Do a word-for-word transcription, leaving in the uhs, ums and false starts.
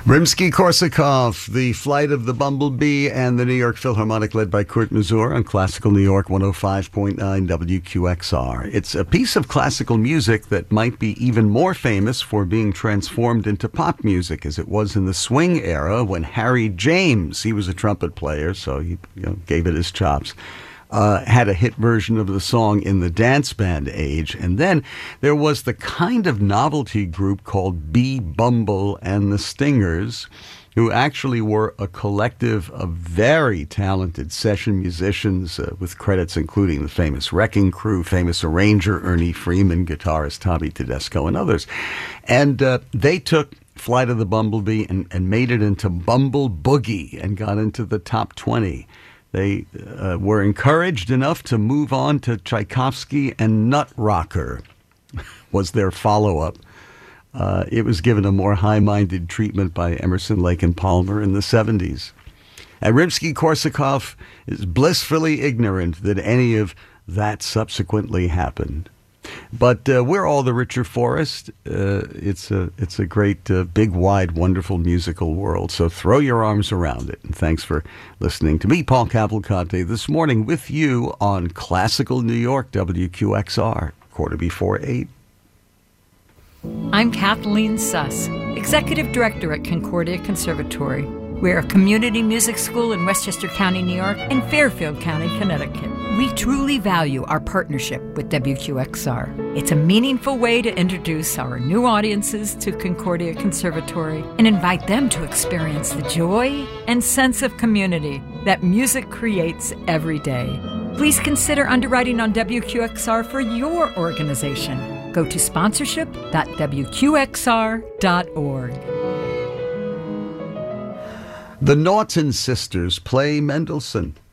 Rimsky-Korsakov, The Flight of the Bumblebee, and the New York Philharmonic led by Kurt Masur on Classical New York one oh five point nine W Q X R. It's a piece of classical music that might be even more famous for being transformed into pop music as it was in the swing era when Harry James, he was a trumpet player, so he you know, gave it his chops, Uh, had a hit version of the song in the dance band age. And then there was the kind of novelty group called B. Bumble and the Stingers, who actually were a collective of very talented session musicians uh, with credits including the famous Wrecking Crew, famous arranger Ernie Freeman, guitarist Tommy Tedesco, and others. And uh, they took Flight of the Bumblebee and, and made it into Bumble Boogie and got into the top twenty. They uh, were encouraged enough to move on to Tchaikovsky and Nut Rocker was their follow-up. Uh, it was given a more high-minded treatment by Emerson, Lake and Palmer in the seventies. And Rimsky-Korsakov is blissfully ignorant that any of that subsequently happened. But uh, we're all the richer for it. Uh, it's a it's a great, uh, big, wide, wonderful musical world. So throw your arms around it. And thanks for listening to me, Paul Cavalcante, this morning with you on Classical New York, W Q X R, quarter before eight. I'm Kathleen Suss, Executive Director at Concordia Conservatory. We're a community music school in Westchester County, New York, and Fairfield County, Connecticut. We truly value our partnership with W Q X R. It's a meaningful way to introduce our new audiences to Concordia Conservatory and invite them to experience the joy and sense of community that music creates every day. Please consider underwriting on W Q X R for your organization. Go to sponsorship dot W Q X R dot org. The Naughton sisters play Mendelssohn.